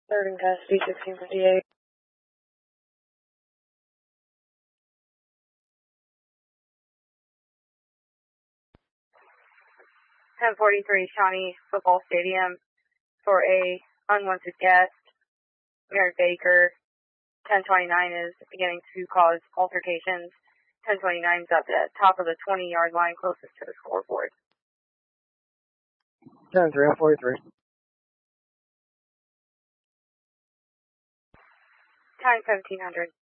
Third and custody, 1658. 1043 Shawnee Football Stadium for a unwanted guest, Merrick Baker. 1029 is beginning to cause altercations. 1029 is at the top of the 20-yard line closest to the scoreboard. 10-3-43. Time 1700.